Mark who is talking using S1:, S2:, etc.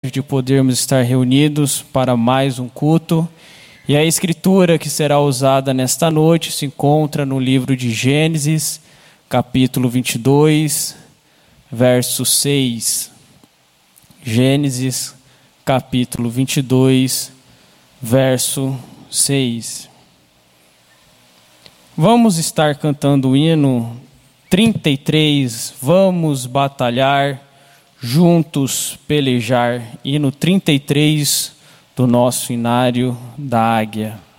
S1: privilégio de podermos estar reunidos para mais um culto. E a escritura que será usada nesta noite se encontra no livro de Gênesis, capítulo 22, verso 6. Gênesis, capítulo 22, verso 6. Vamos estar cantando o hino 33, vamos batalhar, juntos pelejar, hino 33 do nosso Inário da Águia.